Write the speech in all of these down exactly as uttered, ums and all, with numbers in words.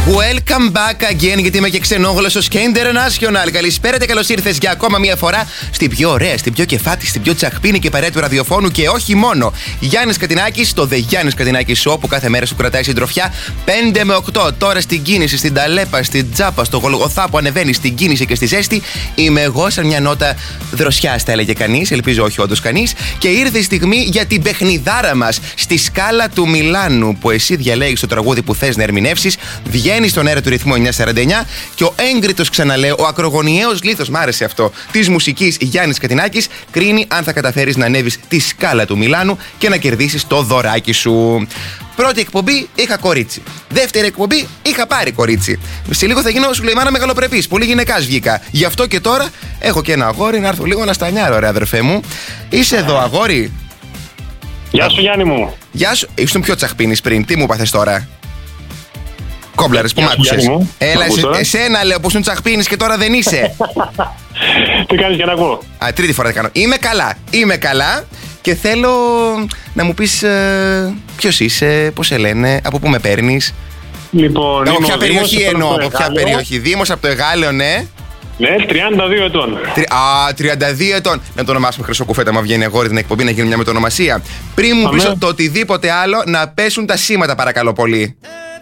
Welcome back again, γιατί είμαι και ξενόγλωσσος και international. Καλησπέρα και καλώς ήρθες για ακόμα μια φορά στην πιο ωραία, στην πιο κεφάτη, στην πιο τσαχπίνη και παρέα του ραδιοφώνου και όχι μόνο. Γιάννης Κατινάκης, το The Γιάννης Κατινάκης Show που κάθε μέρα σου κρατάει συντροφιά πέντε με οκτώ. Τώρα στην κίνηση, στην ταλέπα, στην τζάπα, στο Γολγοθά που ανεβαίνει, στην κίνηση και στη ζέστη. Είμαι εγώ, σαν μια νότα δροσιάς, θα έλεγε κανείς. Ελπίζω όχι όντως κανείς. Και ήρθε η στιγμή για την παιχνιδάρα μας στη σκάλα του Μιλάνου, που εσύ διαλέγεις το τραγούδι που θες να ερμηνεύσεις. Βγαίνει στον αέρα του ρυθμού εννιά σαράντα εννιά και ο έγκριτος, ξαναλέω, ο ακρογωνιαίος λίθος, μ' άρεσε αυτό, της μουσικής Γιάννης Κατινάκης, κρίνει αν θα καταφέρεις να ανέβεις τη σκάλα του Μιλάνου και να κερδίσεις το δωράκι σου. Πρώτη εκπομπή είχα κορίτσι. Δεύτερη εκπομπή είχα πάρει κορίτσι. Σε λίγο θα γίνω Σουλεϊμάνα μεγαλοπρεπής. Πολύ γυναικάς βγήκα. Γι' αυτό και τώρα έχω και ένα αγόρι να έρθω λίγο να στανιάρω, ρε αδερφέ μου. Είσαι εδώ, αγόρι? Γεια σου, Γιάννη μου. Γεια σου. Ήσουν πιο τσαχπίνης πριν. Τι μου πάθες τώρα? Κόμπλαρες που μ' άκουσες. Έλα, εσ, εσένα λέω που σου τσαχπίνεις και τώρα δεν είσαι. Τι κάνεις για να ακούω? Α, τρίτη φορά δεν κάνω. Είμαι καλά. Είμαι καλά και θέλω να μου πεις ε, ποιος είσαι, πώς σε λένε, από πού με παίρνεις. Λοιπόν, από ποια περιοχή εννοώ, από ποια περιοχή? Δήμος, από το Εγάλεο, ναι. Ναι, τριάντα δύο ετών. Α, τριάντα δύο ετών. Να το ονομάσουμε Χρυσοκουφέτα, μα βγαίνει αγόρι την εκπομπή, να γίνει μια μετονομασία. Πριν μου πεις το οτιδήποτε άλλο, να πέσουν τα σήματα, παρακαλώ πολύ.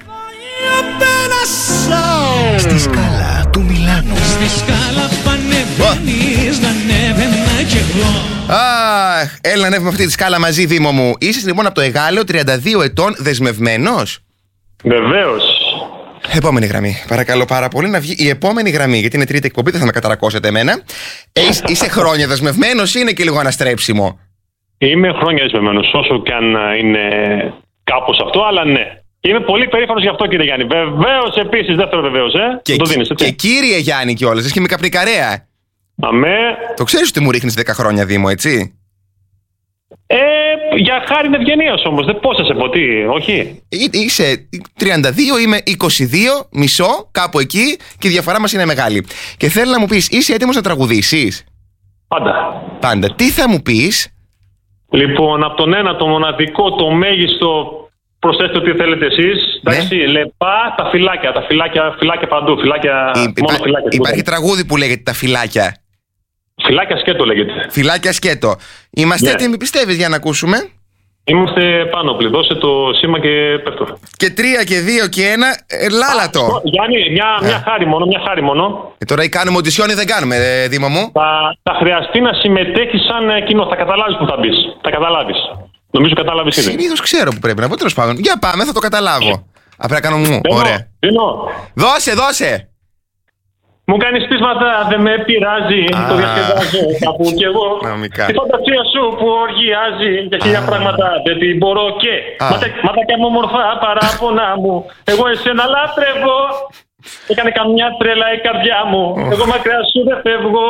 Στη σκάλα του Μιλάνου. Στη σκάλα που ανεβαίνεις, να ανέβαινα κι εγώ. Αχ, έλα να ανέβουμε αυτή τη σκάλα μαζί, Δήμο μου. Είσαι λοιπόν από το Εγάλεο, τριάντα δύο ετών, δεσμευμένος. Βεβαίως. Επόμενη γραμμή. Παρακαλώ πάρα πολύ να βγει η επόμενη γραμμή, γιατί είναι τρίτη εκπομπή, δεν θα με καταρακώσετε εμένα. Ε, είσαι χρόνια δεσμευμένος ή είναι και λίγο αναστρέψιμο? Είμαι χρόνια δεσμευμένος, όσο και αν είναι κάπως αυτό, αλλά ναι. Είμαι πολύ περήφανος γι' αυτό, κύριε Γιάννη. Βεβαίως, επίσης, δεύτερο βεβαίως, ε. Και, το δίνεις, έτσι. Και κύριε Γιάννη κιόλας, και με καπνικαρέα. Αμέ. Το ξέρεις ότι μου ρίχνεις δέκα χρόνια, Δήμο, έτσι? Ε, για χάρη ευγενίας όμως, δεν πώς θα σε πω, τι, όχι. Εί, είσαι τριάντα δύο, είμαι είκοσι δύο, μισό, κάπου εκεί, και η διαφορά μας είναι μεγάλη. Και θέλω να μου πεις, είσαι έτοιμος να τραγουδήσεις? Πάντα. Πάντα. Τι θα μου πεις? Λοιπόν, από τον ένα, το μοναδικό, το μέγιστο, προσθέστε ό,τι θέλετε εσείς. Εντάξει, ναι. Λεπά, τα φυλάκια, τα φυλάκια, φυλάκια παντού, φυλάκια, Υ, μόνο υπά, φυλάκια. Υπάρχει τραγούδι που λέγεται τα φυλάκια. Φυλάκια σκέτο λέγεται. Φυλάκια σκέτο. Είμαστε Ναι. έτοιμοι, πιστεύεις, για να ακούσουμε? Είμαστε πάνω πλη. Δώσε το σήμα και πέφτω. Και τρία και δύο και ένα, ε, λάλατο. Α, Γιάννη, μια, μια χάρη μόνο, μια χάρη μόνο. Και τώρα ή κάνουμε οντισιόν ή δεν κάνουμε, ε, Δήμο μου. Θα, θα χρειαστεί να συμμετέχει σαν ε, κοινό. Θα καταλάβεις που θα μπεις. Θα καταλάβεις. Νομίζω κατάλαβες ήδη. Συνήθως ξέρω που πρέπει να πω, τέλος πάντων. Για πάμε, θα το καταλάβω. Α, πρέπει να κάνω μου. Ωραία. Δίνω. Δώσε, δώσε. Μου κάνεις πείσματα, δεν με πειράζει. Α. Το διασκεδάζω κάπου κι εγώ. Νομικά. Η φαντασία σου που οργιάζει για χίλια πράγματα δεν την μπορώ και. Α. Μάτα κι αμόμορφα παράπονα μου. Εγώ εσένα λάτρευω. Έκανε καμιά τρέλα η καρδιά μου. Εγώ μακριά σου δεν φεύγω.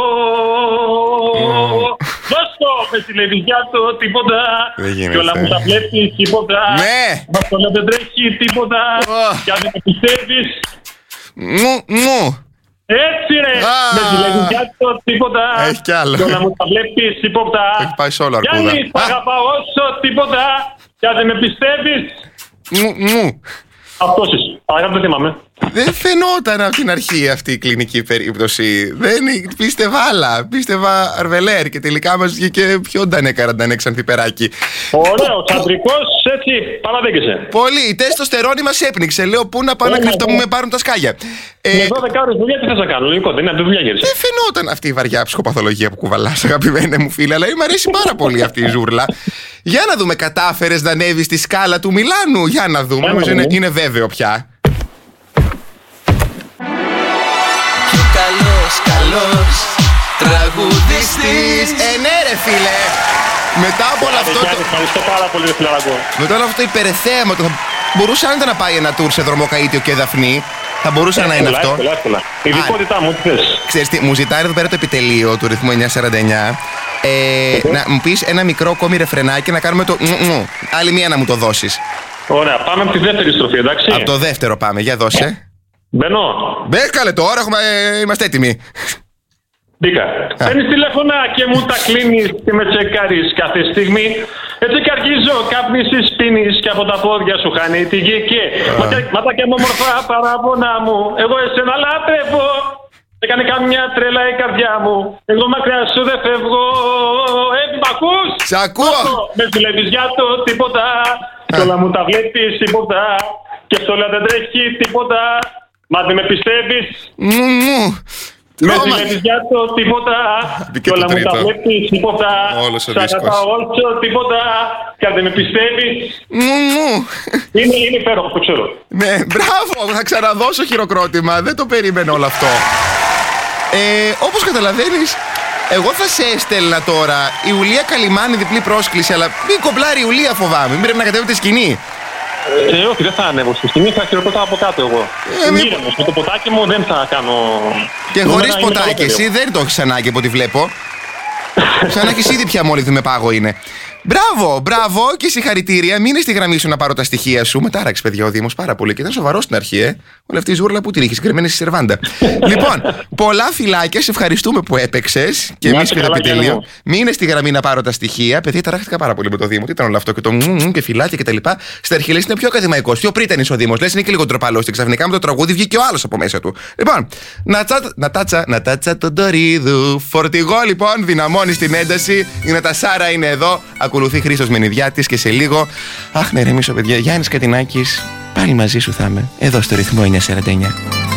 Δώσ' το με τη λεβιδιά το τίποτα. Δεν γίνεται. Κι όλα μου τα βλέπεις τίποτα. Ναι. Μας όλα δεν τρέχει τίποτα. Oh. Κι αν δεν με πιστεύεις. Μου, μου. Έτσι ρε, Ah. με τη λεβιδιά το τίποτα. Έχει κι άλλο. Κι όλα μου τα βλέπεις τίποτα. Έχει πάει σε όλο αρκούδα. Γιάννη, θα Α. αγαπάω όσο τίποτα. Κι αν δεν με πιστεύεις. Μου, μου. Αυτός είσαι. Αλλά δεν θυμάμαι. Δεν φαινόταν από την αρχή αυτή η κλινική περίπτωση. Δεν πίστευα άλλα. Πίστευα Αρβελέρ και τελικά μας βγήκε πιο ντανέκα ντανέ ξανθιπεράκι. Ωραίο, αντρικός, έτσι, παραδέχεσαι. Πολύ. Η τεστοστερόνη μας έπνιξε. Λέω πού να πάω να Ωραία, κρυφτώ, μου ωραία. με πάρουν τα σκάγια. Ε, Με δώδεκα ώρες δουλειά τι θες να κάνω, λογικό, δεν είναι δουλειά γύρισε. δεν φαινόταν αυτή η βαριά ψυχοπαθολογία που κουβαλάς, αγαπημένε μου φίλε, αλλά μου αρέσει πάρα πολύ αυτή η ζούρλα. Για να δούμε, κατάφερες να ανέβεις στη σκάλα του Μιλάνου? Για να δούμε, νομίζω είναι, είναι βέβαιο πια. Καλός, καλός τραγουδιστής. Ε, ναι ρε φίλε. Μετά από όλο αυτό Γιάννη, το, ευχαριστώ πάρα πολύ, ρε φιλαράκο. μετά όλο αυτό το υπερεθέαμα, το θα μπορούσε άνετα να πάει ένα tour σε Δρομοκαΐτιο και Δαφνή. Θα μπορούσε να είναι αυτό. Εύκολα, εύκολα. Η ειδικότητά μου, τι θες. Ξέρεις τι, μου ζητάει εδώ πέρα το επιτελείο του ρυθμού εννιά σαράντα εννιά ε, να μου πεις ένα μικρό κόμι ρεφρενάκι να κάνουμε το μου, μου. Άλλη μία να μου το δώσεις. Ωραία, πάμε από τη δεύτερη στροφή, εντάξει. Από το δεύτερο πάμε, για δώσε. Μπαίνω. Μπε καλέ τώρα, έχουμε, ε, είμαστε έτοιμοι. Μπήκα. Παίρνεις τηλέφωνα και μου τα κλείνεις και με τσεκάρεις κάθε στιγμή. Έτσι καρκίζω, καπνίσεις, πίνεις και από τα πόδια σου χάνει τη γη και ματά και με όμορφα παράπονα μου. Εγώ εσένα λατρεύω. Έκανε καμιά τρέλα η καρδιά μου. Εγώ μακριά σου δεν φεύγω. Ε, μ' ακούς? Σ' ακούω. Με δουλεύεις για το τίποτα. Κι όλα μου τα βλέπεις τίποτα. Και στο λέω δεν τρέχει τίποτα. Μα δεν με πιστεύεις. Μου, μου. Με δουλεύεις για το τίποτα. Κι όλα μου τα βλέπεις τίποτα. Όλος ο Σ' δίσκος. αγαπάω όλο τίποτα. Κι αν δεν με πιστεύεις. Μου, μου. Είναι, είναι υπέροχο, το ξέρω. Ναι, μπράβο, θα ξαναδώσω χειροκρότημα. Δεν το περίμενε όλο αυτό. Ε, όπως καταλαβαίνεις, εγώ θα σε έστελνα τώρα. Η Ιουλία Καλυμάνη, διπλή πρόσκληση, αλλά μην κομπλάρει η Ιουλία, φοβάμαι. Μην πρέπει να κατέβετε σκηνή. Ε, όχι, δεν θα ανέβω στη σκηνή, θα χειροκροτάω από κάτω εγώ. Ε, μη... Με το ποτάκι μου δεν θα κάνω. Και χωρίς ποτάκι, εσύ δεν το έχεις ανάγκη από ό,τι βλέπω. Σαν να έχεις ήδη πια μόλι με πάγο είναι. Μπράβο, μπράβο και συγχαρητήρια. Μείνε στη γραμμή σου να πάρω τα στοιχεία σου. Μετά άραξε, παιδιά, ο Δήμος πάρα πολύ και ήταν σοβαρό στην αρχή, ε. Όλη αυτή η ζούρλα που την είχε κρυμμένη στη σερβάντα. Λοιπόν, πολλά φιλάκια, σε ευχαριστούμε που έπαιξες και εμείς και το επιτελείο. Μείνε στη γραμμή να πάρω τα στοιχεία. Παιδιά, ταράχτηκα πάρα πολύ με το Δήμο. Τι ήταν όλο αυτό και το μμμ και φιλάκια κτλ. Στα αρχή λες είναι πιο ακαδημαϊκός, πιο πρίτανης ο Δήμος. Λες είναι και λίγο τροπαλός και ξαφνικά με το τραγούδι βγήκε ο άλλος από μέσα του. Λοιπόν, Νατάτσα, Νατάτσα τον Τωρίδου. Φορτηγό λοιπόν, δυναμώνει στην ένταση. Η Νατασάρα είναι εδώ. Ακολουθεί Χρήστος Μενιδιάτης και σε λίγο. Αχ, να ηρεμήσω, παιδιά. Γιάννης Κατινάκης, πάλι μαζί σου θα είμαι. Εδώ στο ρυθμό εννιακόσια σαράντα εννιά.